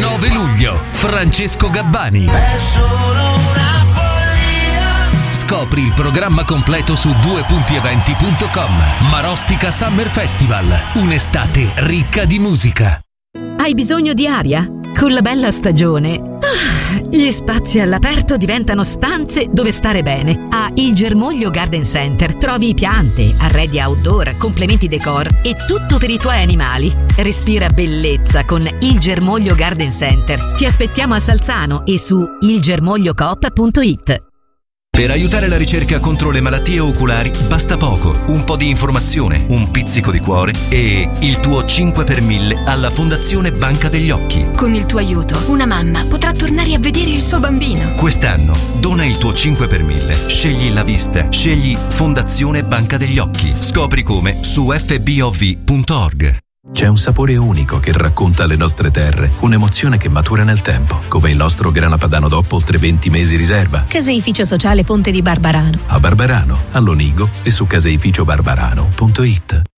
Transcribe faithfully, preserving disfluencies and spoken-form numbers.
nove luglio, Francesco Gabbani. È solo una follia. Scopri il programma completo su due punti eventi punto com. Marostica Summer Festival, un'estate ricca di musica. Hai bisogno di aria? Con la bella stagione, ah, gli spazi all'aperto diventano stanze dove stare bene. A Il Germoglio Garden Center trovi piante, arredi outdoor, complementi decor e tutto per i tuoi animali. Respira bellezza con Il Germoglio Garden Center. Ti aspettiamo a Salzano e su il germoglio coop punto it. Per aiutare la ricerca contro le malattie oculari basta poco, un po' di informazione, un pizzico di cuore e il tuo cinque per mille alla Fondazione Banca degli Occhi. Con il tuo aiuto, una mamma potrà tornare a vedere il suo bambino. Quest'anno dona il tuo cinque per mille, scegli la vista, scegli Fondazione Banca degli Occhi. Scopri come su f b o v punto org. C'è un sapore unico che racconta le nostre terre, un'emozione che matura nel tempo, come il nostro grana padano D O P oltre venti mesi riserva. Caseificio Sociale Ponte di Barbarano. A Barbarano, a Lonigo e su caseificio barbarano punto it.